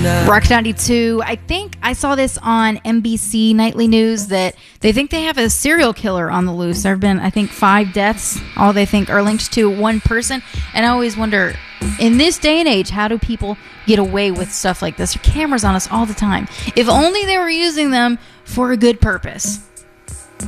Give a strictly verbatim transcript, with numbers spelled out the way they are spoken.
Rock ninety-two. I think I saw this on N B C Nightly News that they think they have a serial killer on the loose. There have been, I think, five deaths. All they think are linked to one person. And I always wonder, in this day and age, how do people get away with stuff like this? There are cameras on us all the time. If only they were using them for a good purpose.